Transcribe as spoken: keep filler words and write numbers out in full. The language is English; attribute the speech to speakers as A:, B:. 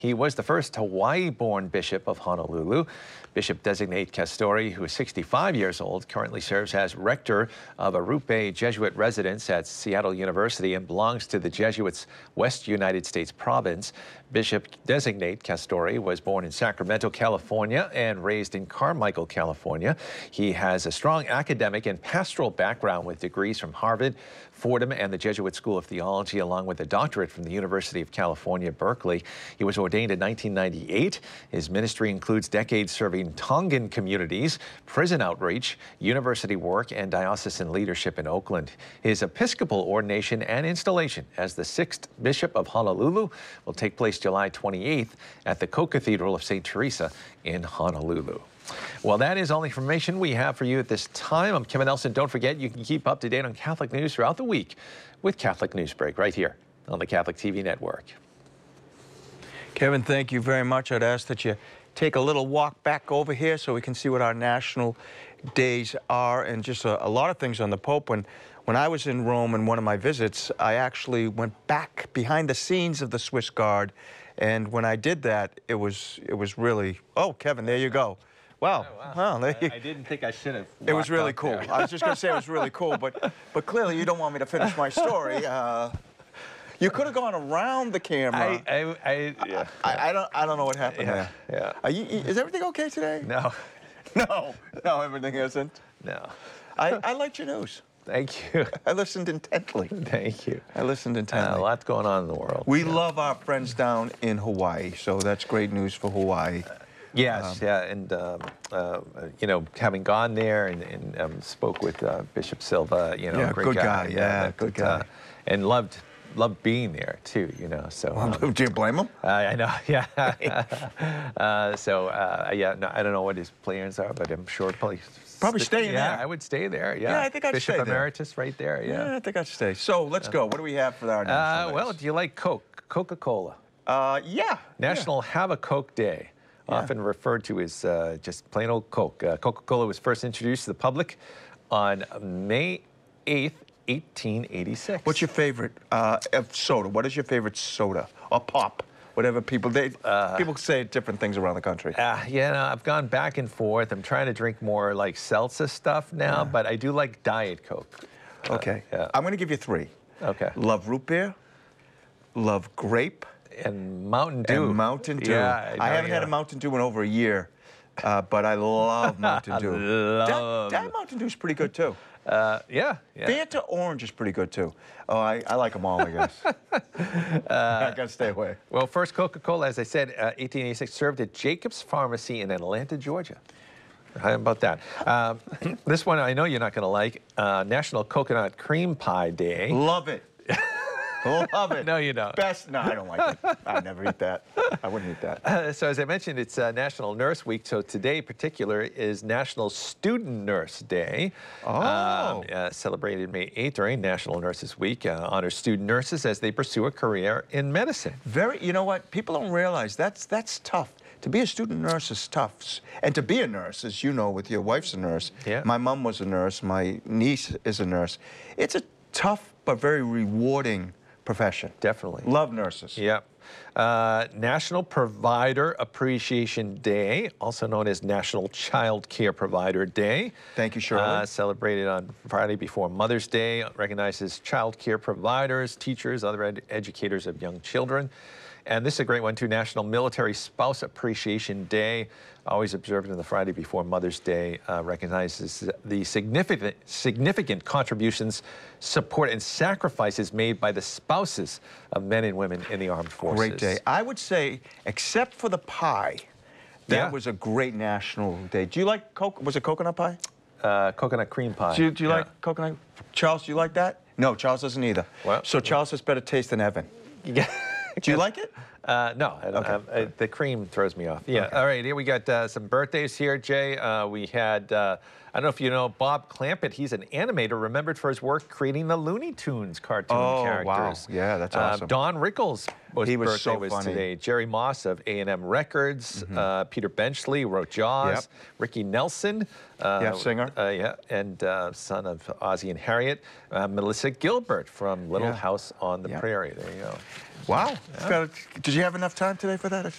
A: He was the first Hawaii-born Bishop of Honolulu. Bishop-designate Castori, who is sixty-five years old, currently serves as rector of Arrupe Jesuit residence at Seattle University and belongs to the Jesuits' West United States province. Bishop-designate Castori was born in Sacramento, California, and raised in Carmichael, California. He has a strong academic and pastoral background with degrees from Harvard, Fordham, and the Jesuit School of Theology, along with a doctorate from the University of California, Berkeley. He was ordained in nineteen ninety-eight. His ministry includes decades serving Tongan communities, prison outreach, university work, and diocesan leadership in Oakland. His Episcopal ordination and installation as the sixth Bishop of Honolulu will take place July twenty-eighth at the Co-Cathedral of Saint Teresa in Honolulu. Well, that is all the information we have for you at this time. I'm Kevin Nelson. Don't forget, you can keep up to date on Catholic news throughout the week with Catholic Newsbreak right here on the Catholic T V network.
B: Kevin, thank you very much. I'd ask that you take a little walk back over here so we can see what our national days are and just a, a lot of things on the Pope. When, when I was in Rome in one of my visits, I actually went back behind the scenes of the Swiss Guard. And when I did that, it was, it was really, oh, Kevin, there you go. Wow.
A: Oh, wow.
B: Well, there you,
A: I, I didn't think I should have.
B: It was really cool.
A: There.
B: I was just going to say it was really cool, but, but clearly you don't want me to finish my story. Uh, You could have gone around the camera.
A: I, I, I, yeah.
B: I, I don't, I don't know what happened
A: yeah,
B: there.
A: Yeah.
B: Are you, is everything okay today?
A: No.
B: No. No, everything isn't.
A: No.
B: I, I liked your news.
A: Thank you.
B: I listened intently.
A: Thank you.
B: I listened intently.
A: Uh, a lot going on in the world.
B: We
A: yeah.
B: love our friends down in Hawaii, so that's great news for Hawaii.
A: Uh, yes, um, yeah, and um, uh, you know, having gone there and, and um, spoke with uh, Bishop Silva, you know,
B: yeah,
A: great
B: good guy.
A: guy.
B: Yeah,
A: yeah that,
B: good
A: that,
B: guy.
A: Uh, and loved. Loved being there too, you know. So um,
B: do you blame him?
A: Uh, I know, yeah. uh, so uh, yeah, no, I don't know what his plans are, but I'm sure probably
B: probably stay
A: yeah,
B: there.
A: I would stay there. Yeah,
B: yeah I think I'd
A: Bishop
B: stay there.
A: Emeritus, right there. Yeah.
B: yeah, I think I'd stay. So let's go. What do we have for our national
A: uh, Well, do you like Coke? Coca-Cola.
B: Uh, yeah.
A: National
B: yeah.
A: Have a Coke Day,
B: yeah.
A: often referred to as uh, just plain old Coke. Uh, Coca-Cola was first introduced to the public on May eighth. eighteen eighty-six.
B: What's your favorite uh, soda? What is your favorite soda or pop? Whatever people they uh, people say different things around the country.
A: Uh, yeah, no, I've gone back and forth. I'm trying to drink more like seltzer stuff now, yeah. but I do like Diet Coke.
B: Okay,
A: uh, yeah.
B: I'm going to give you three.
A: Okay.
B: Love root beer, love grape,
A: and Mountain Dew.
B: And Mountain Dew.
A: Yeah, I,
B: I
A: know,
B: haven't
A: yeah.
B: had a Mountain Dew in over a year, uh, but I love Mountain Dew.
A: love.
B: That, that Mountain Dew is pretty good too.
A: Uh, yeah, yeah.
B: Fanta Orange is pretty good too. Oh, I, I like them all, I guess. uh, I gotta stay away.
A: Well, first Coca-Cola, as I said, uh, eighteen eighty-six, served at Jacobs Pharmacy in Atlanta, Georgia. How about that? Um, this one I know you're not going to like. Uh, National Coconut Cream Pie Day.
B: Love it. Love it.
A: No, you don't.
B: Best. No, I don't like it. I never eat that. I wouldn't eat that.
A: Uh, so as I mentioned, it's uh, National Nurse Week. So today, in particular, is National Student Nurse Day.
B: Oh.
A: Um, uh, celebrated May eighth during National Nurses Week. Uh, honors student nurses as they pursue a career in medicine.
B: Very. You know what? People don't realize that's that's tough. To be a student nurse is tough. And to be a nurse, as you know, with your wife's a nurse.
A: Yeah.
B: My mom was a nurse. My niece is a nurse. It's a tough but very rewarding profession.
A: Definitely.
B: Love nurses.
A: Yep. Uh, National Provider Appreciation Day, also known as National Child Care Provider Day.
B: Thank you, Shirley.
A: Uh, celebrated on Friday before Mother's Day. Recognizes child care providers, teachers, other ed educators of young children. And this is a great one, too. National Military Spouse Appreciation Day, always observed on the Friday before Mother's Day, uh, recognizes the significant, significant contributions, support, and sacrifices made by the spouses of men and women in the armed forces.
B: Great day. I would say, except for the pie, that
A: yeah.
B: was a great national day. Do you like, co was it coconut pie?
A: Uh, coconut cream pie.
B: Do you, do you
A: yeah.
B: like coconut? Charles, do you like that? No, Charles doesn't either.
A: Well,
B: so Charles has better taste than Evan.
A: Yeah.
B: Do you like it?
A: Uh, no,
B: okay.
A: uh, uh, the cream throws me off. Yeah, okay. All right, here we got uh, some birthdays here, Jay. Uh, we had, uh, I don't know if you know Bob Clampett. He's an animator remembered for his work creating the Looney Tunes cartoon
B: oh,
A: characters.
B: Wow. Yeah, that's awesome.
A: Uh, Don Rickles was
B: he was
A: birthday
B: so
A: was
B: funny.
A: today. Jerry Moss of A and M Records. Mm-hmm. uh, Peter Benchley wrote Jaws.
B: Yep.
A: Ricky Nelson. Uh,
B: yeah, singer.
A: Uh, yeah, and uh, son of Ozzie and Harriet. Uh, Melissa Gilbert from Little
B: yeah.
A: House on the
B: yep.
A: Prairie. There you go.
B: Wow.
A: Yeah.
B: Got did you have enough time today for that?